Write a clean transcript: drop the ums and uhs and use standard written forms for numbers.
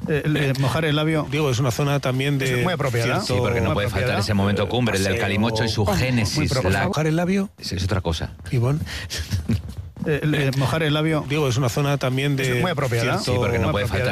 Mojar el labio. Digo, es una zona también de... Es muy apropiada. cierto- Sí, porque no Muy puede faltar apropiada. ese momento cumbre, el del paseo. calimocho y su génesis. ¿Mojar el labio, Es otra cosa. Ivonne? Mojar el labio. Digo, es una zona también de... Es muy apropiada. cierto- Sí, porque no Muy puede faltar